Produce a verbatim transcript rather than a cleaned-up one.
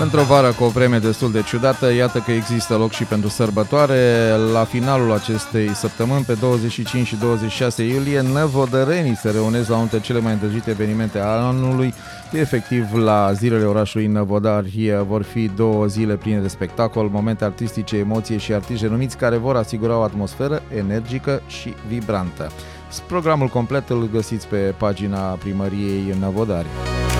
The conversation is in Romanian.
Într-o vară cu o vreme destul de ciudată, iată că există loc și pentru sărbătoare. La finalul acestei săptămâni, pe douăzeci și cinci și douăzeci și șase iulie, năvodărenii se reunesc la unul dintre cele mai îndrăgite evenimente ale anului. Efectiv, la zilele orașului Năvodari vor fi două zile pline de spectacol, momente artistice, emoție și artiști renumiți care vor asigura o atmosferă energică și vibrantă. Programul complet îl găsiți pe pagina primăriei Năvodari.